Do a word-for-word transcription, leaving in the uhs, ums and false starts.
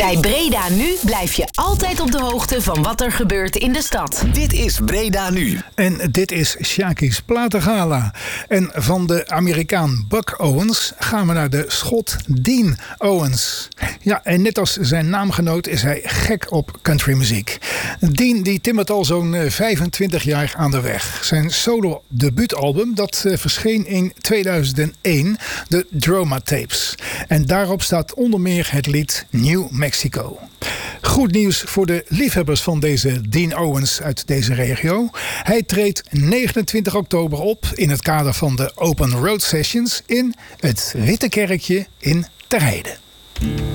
Bij Breda Nu blijf je altijd op de hoogte van wat er gebeurt in de stad. Dit is Breda Nu. En dit is Sjaki's Platengala. En van de Amerikaan Buck Owens gaan we naar de Schot Dean Owens. Ja, en net als zijn naamgenoot is hij gek op countrymuziek. Dean die timmert al zo'n vijfentwintig jaar aan de weg. Zijn solo debuutalbum dat uh, verscheen in tweeduizend één, de Droma Tapes. En daarop staat onder meer het lied New Mexico. Goed nieuws voor de liefhebbers van deze Dean Owens uit deze regio. Hij treedt negenentwintig oktober op in het kader van de Open Road Sessions in het Witte Kerkje in Ter Heide.